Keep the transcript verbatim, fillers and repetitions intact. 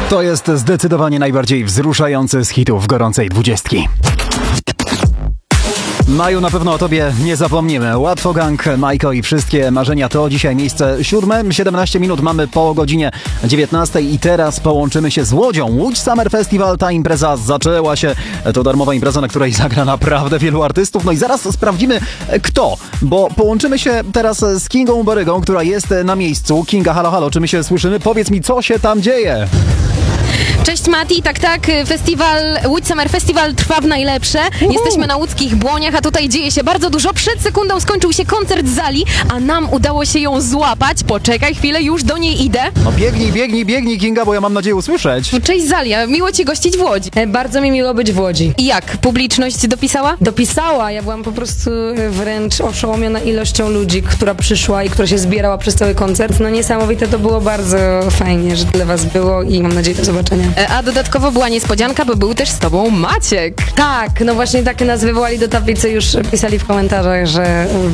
To jest zdecydowanie najbardziej wzruszający z hitów gorącej dwudziestki. Maju, na pewno o tobie nie zapomnimy. Łatwo Gang, Majko i wszystkie marzenia to dzisiaj miejsce siódme. siedemnaście minut mamy po godzinie dziewiętnastej i teraz połączymy się z Łodzią. Łódź Summer Festival, ta impreza zaczęła się. To darmowa impreza, na której zagra naprawdę wielu artystów. No i zaraz sprawdzimy kto, bo połączymy się teraz z Kingą Barygą, która jest na miejscu. Kinga, halo, halo, czy my się słyszymy? Powiedz mi, co się tam dzieje? Cześć Mati, tak, tak, festiwal, Łódź Summer Festival trwa w najlepsze. Uhu. Jesteśmy na łódzkich Błoniach, a tutaj dzieje się bardzo dużo. Przed sekundą skończył się koncert Zali, a nam udało się ją złapać. Poczekaj chwilę, już do niej idę. No biegnij, biegnij, biegnij, Kinga, bo ja mam nadzieję usłyszeć. Cześć Zalia, miło cię gościć w Łodzi. E, bardzo mi miło być w Łodzi. I jak, publiczność dopisała? Dopisała, ja byłam po prostu wręcz oszołomiona ilością ludzi, która przyszła i która się zbierała przez cały koncert. No niesamowite, to było bardzo fajnie, że tyle was było i mam nadzieję do zobaczenia. A dodatkowo była niespodzianka, bo był też z tobą Maciek. Tak, no właśnie tak nas wywołali do tablicy, już pisali w komentarzach, że